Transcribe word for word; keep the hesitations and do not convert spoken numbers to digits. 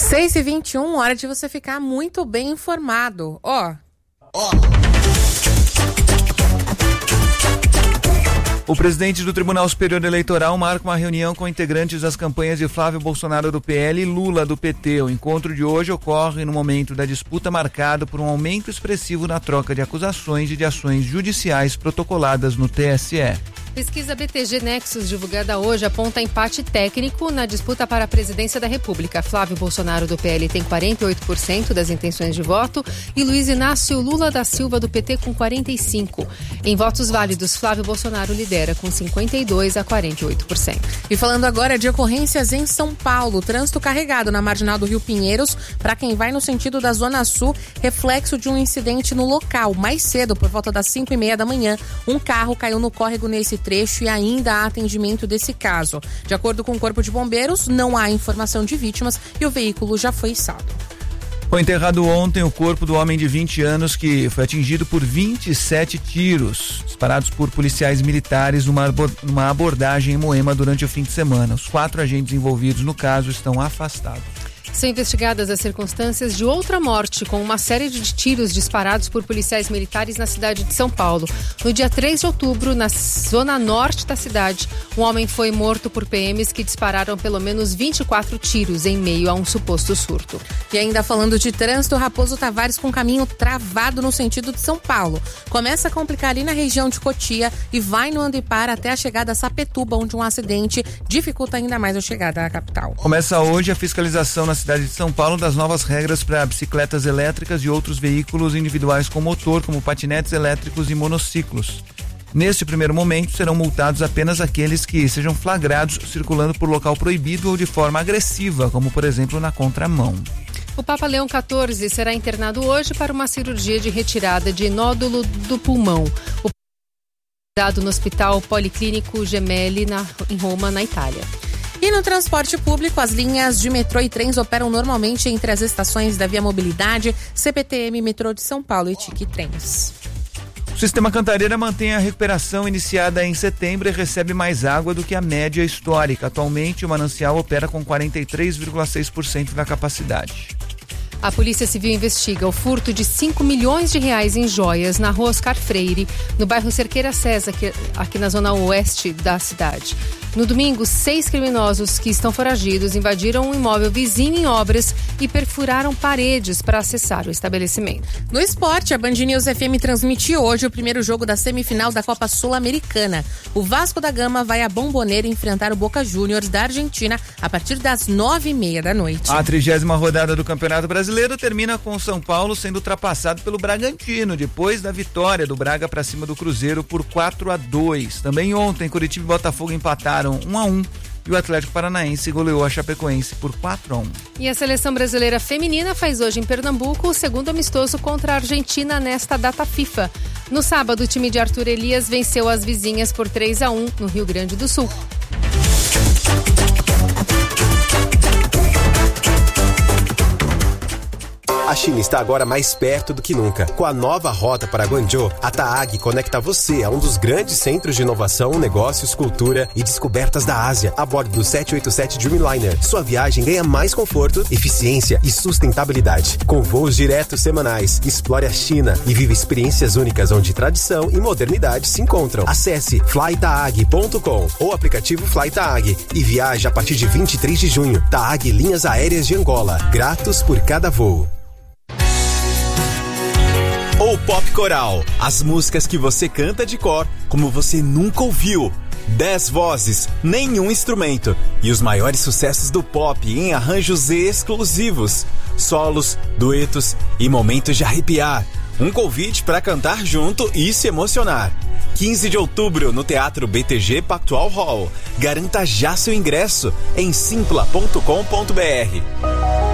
seis e vinte e um, hora de você ficar muito bem informado. Ó. Ó. O presidente do Tribunal Superior Eleitoral marca uma reunião com integrantes das campanhas de Flávio Bolsonaro do P L e Lula do P T. O encontro de hoje ocorre no momento da disputa marcado por um aumento expressivo na troca de acusações e de ações judiciais protocoladas no T S E. Pesquisa B T G Nexus, divulgada hoje, aponta empate técnico na disputa para a presidência da República. Flávio Bolsonaro do P L tem quarenta e oito por cento das intenções de voto e Luiz Inácio Lula da Silva do P T com quarenta e cinco por cento. Em votos válidos, Flávio Bolsonaro lidera com cinquenta e dois a quarenta e oito por cento. E falando agora de ocorrências em São Paulo, trânsito carregado na marginal do Rio Pinheiros para quem vai no sentido da Zona Sul, reflexo de um incidente no local. Mais cedo, por volta das cinco e meia da manhã, um carro caiu no córrego nesse trecho e ainda há atendimento desse caso. De acordo com o Corpo de Bombeiros, não há informação de vítimas e o veículo já foi içado. Foi enterrado ontem o corpo do homem de vinte anos que foi atingido por vinte e sete tiros disparados por policiais militares numa, numa abordagem em Moema durante o fim de semana. Os quatro agentes envolvidos no caso estão afastados. São investigadas as circunstâncias de outra morte, com uma série de tiros disparados por policiais militares na cidade de São Paulo. No dia três de outubro, na zona norte da cidade, um homem foi morto por P Ms que dispararam pelo menos vinte e quatro tiros em meio a um suposto surto. E ainda falando de trânsito, Raposo Tavares com caminho travado no sentido de São Paulo. Começa a complicar ali na região de Cotia e vai no Andipar até a chegada a Sapetúba, onde um acidente dificulta ainda mais a chegada à capital. Começa hoje a fiscalização na cidade de São Paulo das novas regras para bicicletas elétricas e outros veículos individuais com motor, como patinetes elétricos e monociclos. Neste primeiro momento, serão multados apenas aqueles que sejam flagrados circulando por local proibido ou de forma agressiva, como por exemplo na contramão. O Papa Leão quatorze será internado hoje para uma cirurgia de retirada de nódulo do pulmão. O dado no Hospital Policlínico Gemelli na, em Roma, na Itália. E no transporte público, as linhas de metrô e trens operam normalmente entre as estações da Via Mobilidade, C P T M, Metrô de São Paulo e Tique Trens. O Sistema Cantareira mantém a recuperação iniciada em setembro e recebe mais água do que a média histórica. Atualmente, o manancial opera com quarenta e três vírgula seis por cento da capacidade. A Polícia Civil investiga o furto de cinco milhões de reais em joias na rua Oscar Freire, no bairro Cerqueira César, aqui, aqui na zona oeste da cidade. No domingo, seis criminosos que estão foragidos invadiram um imóvel vizinho em obras e perfuraram paredes para acessar o estabelecimento. No esporte, a Band News F M transmite hoje o primeiro jogo da semifinal da Copa Sul-Americana. O Vasco da Gama vai a Bombonera enfrentar o Boca Juniors da Argentina a partir das nove e meia da noite. A trigésima rodada do Campeonato Brasileiro termina com o São Paulo sendo ultrapassado pelo Bragantino, depois da vitória do Braga para cima do Cruzeiro por quatro a dois. Também ontem, Curitiba e Botafogo empataram um a um e o Atlético Paranaense goleou a Chapecoense por quatro a um. E a seleção brasileira feminina faz hoje em Pernambuco o segundo amistoso contra a Argentina nesta data FIFA. No sábado, o time de Arthur Elias venceu as vizinhas por três a um no Rio Grande do Sul. A China está agora mais perto do que nunca. Com a nova rota para Guangzhou, a Taag conecta você a um dos grandes centros de inovação, negócios, cultura e descobertas da Ásia, a bordo do sete oito sete Dreamliner. Sua viagem ganha mais conforto, eficiência e sustentabilidade. Com voos diretos semanais, explore a China e viva experiências únicas onde tradição e modernidade se encontram. Acesse fly taag ponto com ou aplicativo FlyTaag e viaje a partir de vinte e três de junho. Taag Linhas Aéreas de Angola. Gratos por cada voo. Ou Pop Coral, as músicas que você canta de cor, como você nunca ouviu. Dez vozes, nenhum instrumento e os maiores sucessos do pop em arranjos exclusivos, solos, duetos e momentos de arrepiar. Um convite para cantar junto e se emocionar. quinze de outubro no Teatro B T G Pactual Hall. Garanta já seu ingresso em simpla ponto com ponto br.